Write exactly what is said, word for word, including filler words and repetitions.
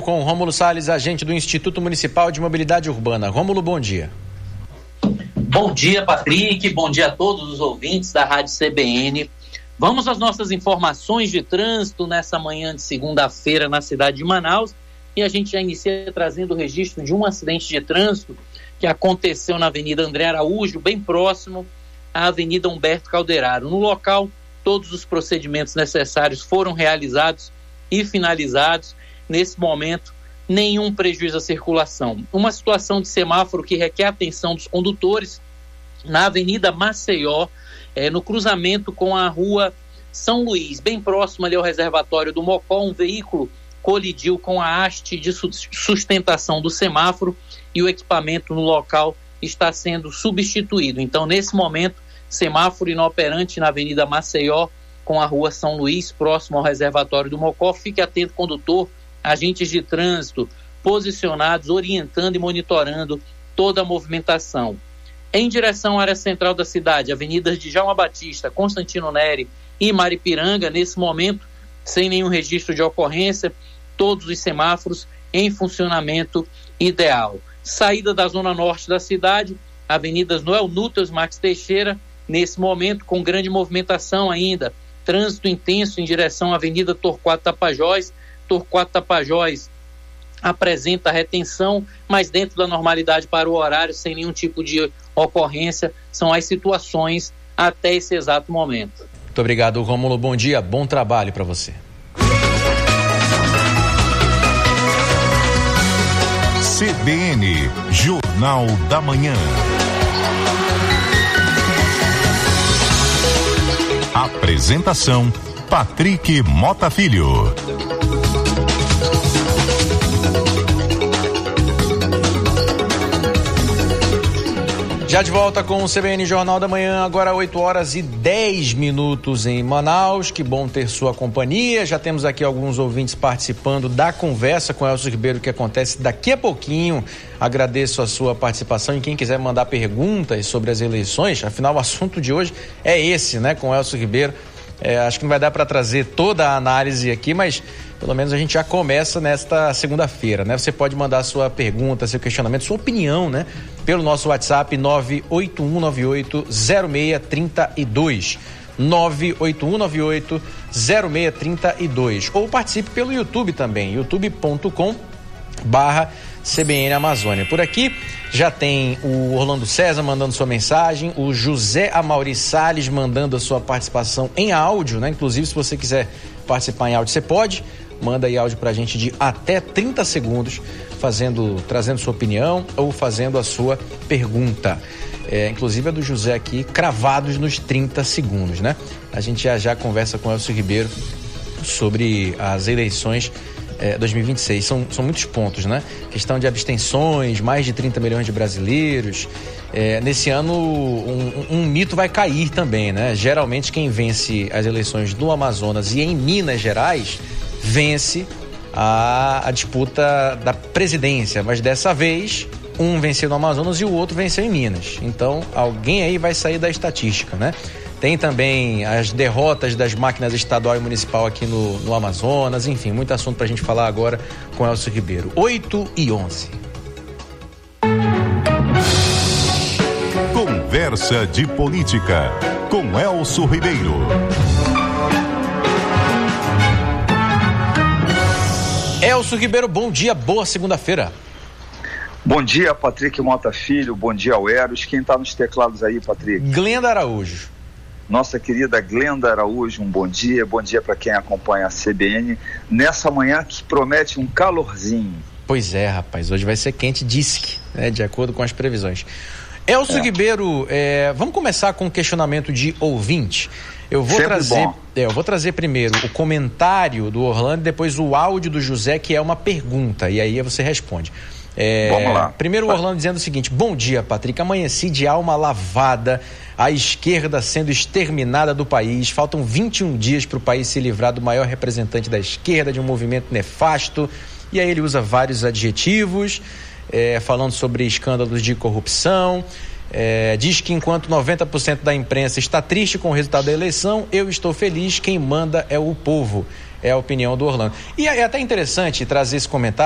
com Rômulo Salles, agente do Instituto Municipal de Mobilidade Urbana. Rômulo, bom dia. Bom dia, Patrick. Bom dia a todos os ouvintes da Rádio C B N. Vamos às nossas informações de trânsito nessa manhã de segunda-feira na cidade de Manaus. E a gente já inicia trazendo o registro de um acidente de trânsito que aconteceu na Avenida André Araújo, bem próximo à Avenida Humberto Calderaro. No local, todos os procedimentos necessários foram realizados e finalizados. Nesse momento, nenhum prejuízo à circulação. Uma situação de semáforo que requer a atenção dos condutores na Avenida Maceió, é, no cruzamento com a Rua São Luís, bem próximo ali ao reservatório do Mocó. Um veículo colidiu com a haste de sustentação do semáforo e o equipamento no local está sendo substituído. Então, nesse momento, semáforo inoperante na Avenida Maceió com a Rua São Luís, próximo ao reservatório do Mocó. Fique atento, condutor, agentes de trânsito posicionados, orientando e monitorando toda a movimentação. Em direção à área central da cidade, avenidas de Djalma Batista, Constantino Neri e Maripiranga, nesse momento, sem nenhum registro de ocorrência, todos os semáforos em funcionamento ideal. Saída da zona norte da cidade, avenidas Noel Núteus, Max Teixeira, nesse momento com grande movimentação ainda, trânsito intenso em direção à Avenida Torquato Tapajós. Torquato Tapajós apresenta retenção, mas dentro da normalidade para o horário, sem nenhum tipo de ocorrência. São as situações até esse exato momento. Muito obrigado, Rômulo. Bom dia, bom trabalho para você. C B N, Jornal da Manhã. Apresentação, Patrick Mota Filho. Já de volta com o C B N Jornal da Manhã, agora oito horas e dez minutos em Manaus. Que bom ter sua companhia. Já temos aqui alguns ouvintes participando da conversa com Elcio Ribeiro, que acontece daqui a pouquinho. Agradeço a sua participação e quem quiser mandar perguntas sobre as eleições, afinal o assunto de hoje é esse, né, com Elcio Ribeiro. É, acho que não vai dar para trazer toda a análise aqui, mas pelo menos a gente já começa nesta segunda-feira, né? Você pode mandar sua pergunta, seu questionamento, sua opinião, né? Pelo nosso WhatsApp nove oito um nove oito zero seis três dois. nove oito um nove oito zero seis três dois. Ou participe pelo YouTube também, youtube ponto com barra C B N Amazônia. Por aqui já tem o Orlando César mandando sua mensagem, o José Amauri Salles mandando a sua participação em áudio, né? Inclusive, se você quiser participar em áudio, você pode. Manda aí áudio pra gente de até trinta segundos, fazendo, trazendo sua opinião ou fazendo a sua pergunta. É, inclusive a do José aqui, cravados nos trinta segundos, né? A gente já já conversa com o Elcio Ribeiro sobre as eleições é, dois mil e vinte e seis. São, são muitos pontos, né? Questão de abstenções, mais de trinta milhões de brasileiros. É, nesse ano, um, um mito vai cair também, né? Geralmente quem vence as eleições no Amazonas e em Minas Gerais vence a, a disputa da presidência, mas dessa vez um venceu no Amazonas e o outro venceu em Minas. Então alguém aí vai sair da estatística, né? Tem também as derrotas das máquinas estadual e municipal aqui no, no Amazonas, enfim, muito assunto pra gente falar agora com Elcio Ribeiro. oito e onze. Conversa de Política com Elcio Ribeiro. Elcio Ribeiro, bom dia, boa segunda-feira. Bom dia, Patrick Mota Filho, bom dia ao Eros. Quem está nos teclados aí, Patrick? Glenda Araújo. Nossa querida Glenda Araújo, um bom dia, bom dia para quem acompanha a C B N, nessa manhã que promete um calorzinho. Pois é, rapaz, hoje vai ser quente, diz que, né, de acordo com as previsões. Elcio é. Ribeiro, é, vamos começar com um questionamento de ouvinte. Eu vou Sempre trazer, bom. é, eu vou trazer primeiro o comentário do Orlando e depois o áudio do José, que é uma pergunta, e aí você responde. É, Vamos lá. Primeiro o Orlando dizendo o seguinte: bom dia, Patrick, amanheci de alma lavada, a esquerda sendo exterminada do país, faltam vinte e um dias para o país se livrar do maior representante da esquerda, de um movimento nefasto, e aí ele usa vários adjetivos, é, falando sobre escândalos de corrupção. É, diz que enquanto noventa por cento da imprensa está triste com o resultado da eleição, eu estou feliz, quem manda é o povo. É a opinião do Orlando. E é até interessante trazer esse comentário